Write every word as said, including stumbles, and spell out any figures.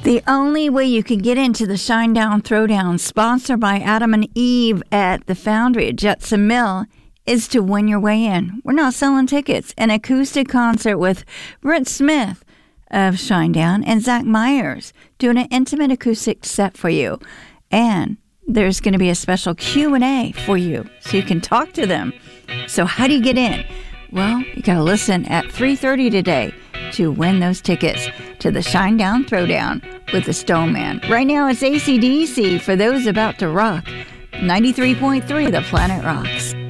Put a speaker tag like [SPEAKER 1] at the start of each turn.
[SPEAKER 1] The only way you can get into the Shinedown Throwdown, sponsored by Adam and Eve at the Foundry at Jetson Mill, is to win your way in. We're not selling tickets. An acoustic concert with Brent Smith of Shinedown and Zach Myers doing an intimate acoustic set for you. And there's going to be a special Q and A for you so you can talk to them. So how do you get in? Well, you got to listen at three thirty today to win those tickets to the Shinedown Throwdown with the Stone Man. Right now it's A C D C for those about to rock. ninety-three point three The Planet Rocks.